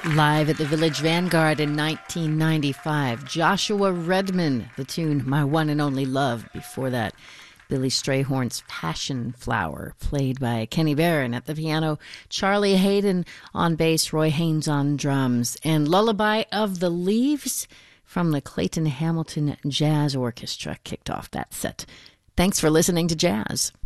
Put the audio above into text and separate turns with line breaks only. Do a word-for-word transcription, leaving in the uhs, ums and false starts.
Live at the Village Vanguard in nineteen ninety-five, Joshua Redman, the tune My One and Only Love. Before that, Billy Strayhorn's Passion Flower, played by Kenny Barron at the piano, Charlie Hayden on bass, Roy Haynes on drums, and Lullaby of the Leaves from the Clayton Hamilton Jazz Orchestra kicked off that set. Thanks for listening to Jazz.